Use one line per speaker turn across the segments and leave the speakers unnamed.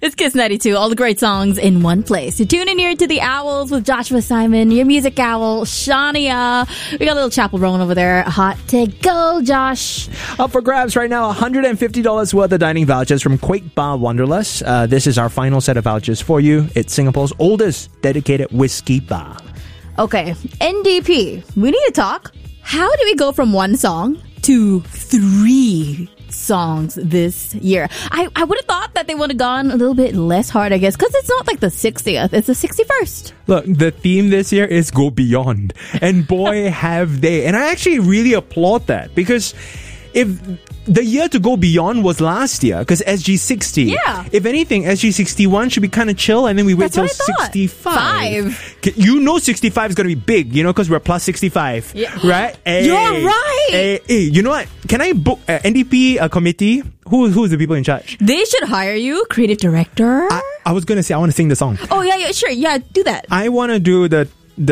It's Kiss 92, all the great songs in one place. You tune in here to The Owls with Joshua Simon, your music owl, Shania. We got a little chapel rolling over there. Hot to go, Josh.
Up for grabs right now, $150 worth of dining vouchers from Quake Bar Wanderlust. This is our final set of vouchers for you. It's Singapore's oldest dedicated whiskey bar.
Okay, NDP, we need to talk. How do we go from one song to 3 songs this year? I would have thought that they would have gone a little bit less hard, I guess, because it's not like the 60th, it's the 61st.
Look, the theme this year is Go Beyond. And boy, have they. And I actually really applaud that, because if the year to go beyond was last year, because SG60.
Yeah.
If anything, SG61 should be kind of chill, and then we wait till
That's what I thought.
65. You know 65 is going to be big, you know, because we're plus 65.
Yeah.
Right? Hey,
You're right.
Hey, you know what? Can I book NDP committee? Who's the people in charge?
They should hire you, creative director.
I was going to say, I want to sing the song.
Oh, yeah, sure. Yeah, do that.
I want to do the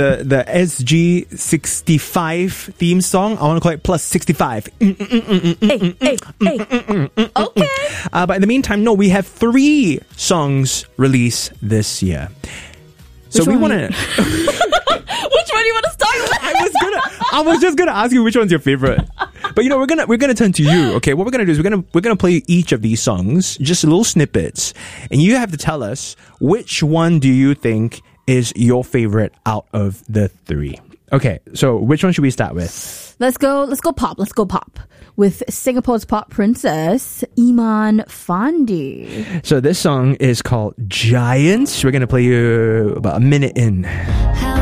SG65 theme song. I want to call it plus 65.
Hey. Okay.
But in the meantime, no, we have 3 songs released this year. So we want to...
Which one do you want to start with?
I was just gonna ask you which one's your favorite. But you know, we're gonna turn to you. Okay, what we're gonna do is we're gonna play each of these songs, just little snippets, and you have to tell us which one do you think is your favorite out of the 3. Okay, so which one should we start with?
Let's go pop. Let's go pop with Singapore's pop princess, Iman Fandi.
So this song is called Giants. We're gonna play you about a minute in.